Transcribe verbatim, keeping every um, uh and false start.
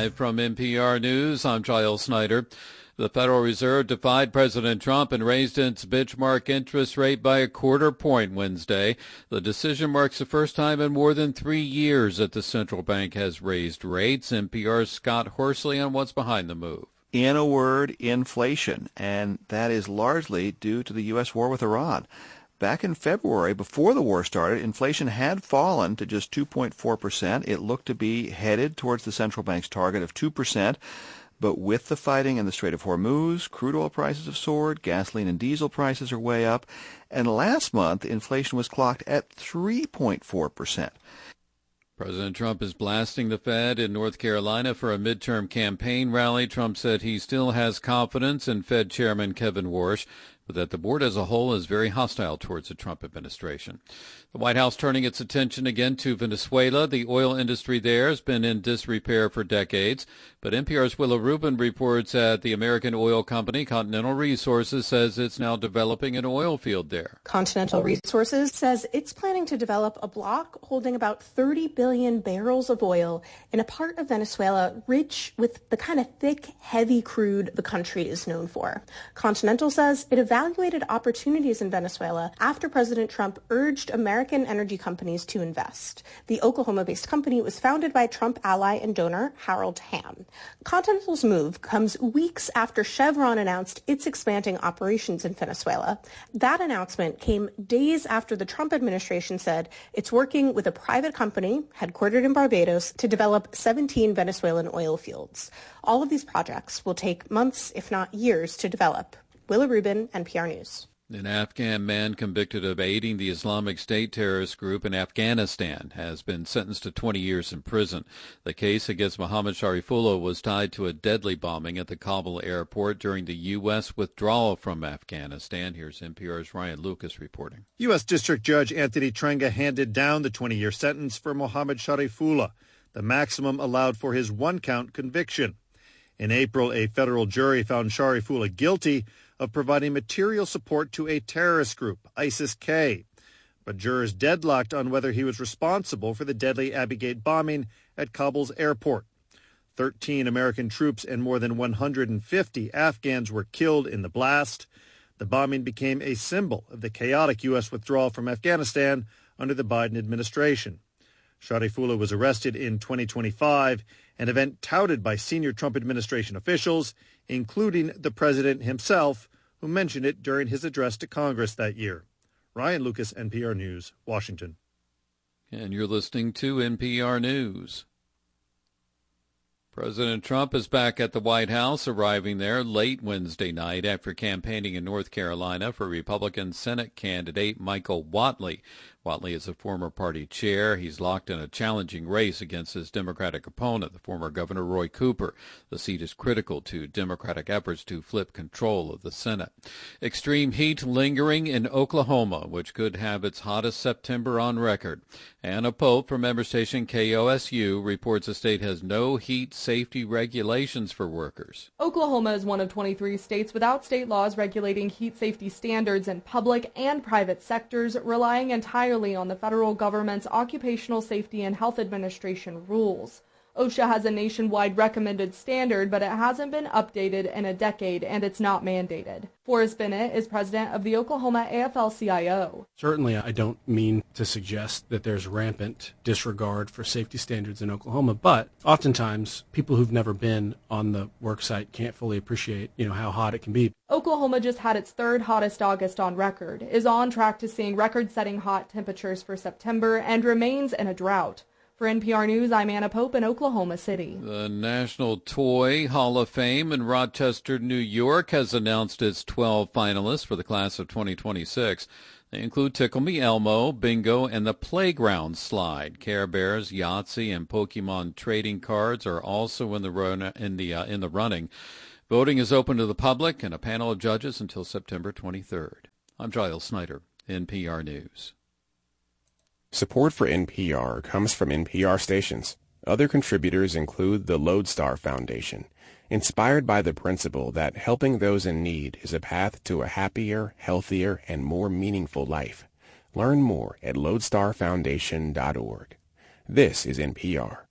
Live from N P R News, I'm Giles Snyder. The Federal Reserve defied President Trump and raised its benchmark interest rate by a quarter point Wednesday. The decision marks the first time in more than three years that the central bank has raised rates. N P R's Scott Horsley on what's behind the move. In a word, inflation, and that is largely due to the U S war with Iran. Back in February, before the war started, inflation had fallen to just two point four percent. It looked to be headed towards the central bank's target of two percent. But with the fighting in the Strait of Hormuz, crude oil prices have soared, gasoline and diesel prices are way up, and last month inflation was clocked at three point four percent. President Trump is blasting the Fed in North Carolina for a midterm campaign rally. Trump said he still has confidence in Fed Chairman Kevin Warsh, but that the board as a whole is very hostile towards the Trump administration. The White House turning its attention again to Venezuela. The oil industry there has been in disrepair for decades, but N P R's Willa Rubin reports that the American oil company Continental Resources says it's now developing an oil field there. Continental Resources says it's planning to develop a block holding about thirty billion barrels of oil in a part of Venezuela rich with the kind of thick, heavy crude the country is known for. Continental says it evaluated opportunities in Venezuela after President Trump urged American energy companies to invest. The Oklahoma-based company was founded by Trump ally and donor Harold Hamm. Continental's move comes weeks after Chevron announced it's expanding operations in Venezuela. That announcement came days after the Trump administration said it's working with a private company headquartered in Barbados to develop seventeen Venezuelan oil fields. All of these projects will take months, if not years, to develop. Willa Rubin, N P R News. An Afghan man convicted of aiding the Islamic State terrorist group in Afghanistan has been sentenced to twenty years in prison. The case against Mohammad Sharifullah was tied to a deadly bombing at the Kabul airport during the U S withdrawal from Afghanistan. Here's N P R's Ryan Lucas reporting. U S. District Judge Anthony Trenga handed down the twenty-year sentence for Mohammad Sharifullah, the maximum allowed for his one-count conviction. In April, a federal jury found Sharifullah guilty of providing material support to a terrorist group, ISIS-K. But jurors deadlocked on whether he was responsible for the deadly Abbey Gate bombing at Kabul's airport. Thirteen American troops and more than one hundred fifty Afghans were killed in the blast. The bombing became a symbol of the chaotic U S withdrawal from Afghanistan under the Biden administration. Sharifullah was arrested in twenty twenty-five, an event touted by senior Trump administration officials, including the president himself, who mentioned it during his address to Congress that year. Ryan Lucas, N P R News, Washington. And you're listening to N P R News. President Trump is back at the White House, arriving there late Wednesday night after campaigning in North Carolina for Republican Senate candidate Michael Whatley. Whatley is a former party chair. He's locked in a challenging race against his Democratic opponent, the former Governor Roy Cooper. The seat is critical to Democratic efforts to flip control of the Senate. Extreme heat lingering in Oklahoma, which could have its hottest September on record. Anna Pope from member station K O S U reports the state has no heat safety regulations for workers. Oklahoma is one of twenty-three states without state laws regulating heat safety standards in public and private sectors, relying entirely on the federal government's Occupational Safety and Health Administration rules. OSHA has a nationwide recommended standard, but it hasn't been updated in a decade, and it's not mandated. Forrest Bennett is president of the Oklahoma A F L C I O. Certainly, I don't mean to suggest that there's rampant disregard for safety standards in Oklahoma, but oftentimes people who've never been on the work site can't fully appreciate, you know, how hot it can be. Oklahoma just had its third hottest August on record, is on track to seeing record-setting hot temperatures for September, and remains in a drought. For N P R News, I'm Anna Pope in Oklahoma City. The National Toy Hall of Fame in Rochester, New York, has announced its twelve finalists for the class of twenty twenty-six. They include Tickle Me Elmo, Bingo, and the Playground Slide. Care Bears, Yahtzee, and Pokemon trading cards are also in the run, in the uh, in the running. Voting is open to the public and a panel of judges until September twenty-third. I'm Giles Snyder, N P R News. Support for N P R comes from N P R stations. Other contributors include the Lodestar Foundation, inspired by the principle that helping those in need is a path to a happier, healthier, and more meaningful life. Learn more at lodestar foundation dot org. This is N P R.